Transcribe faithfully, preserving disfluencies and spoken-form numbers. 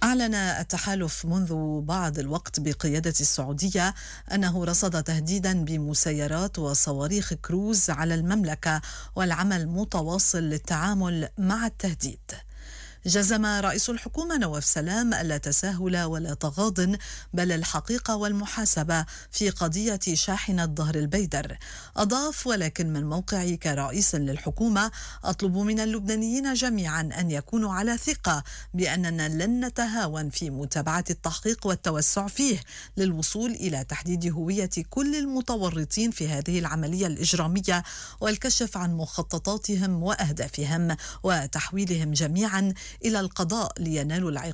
أعلن التحالف منذ بعض الوقت بقيادة السعودية أنه رصد تهديدا بمسيرات وصواريخ كروز على المملكة والعمل متواصل للتعامل مع التهديد. جزم رئيس الحكومة نواف سلام ألا تساهل ولا تغاض بل الحقيقة والمحاسبة في قضية شاحنة ظهر البيدر. أضاف: ولكن من موقعي كرئيس للحكومة أطلب من اللبنانيين جميعا أن يكونوا على ثقة بأننا لن نتهاون في متابعة التحقيق والتوسع فيه للوصول إلى تحديد هوية كل المتورطين في هذه العملية الإجرامية والكشف عن مخططاتهم وأهدافهم وتحويلهم جميعا إلى القضاء لينالوا العقاب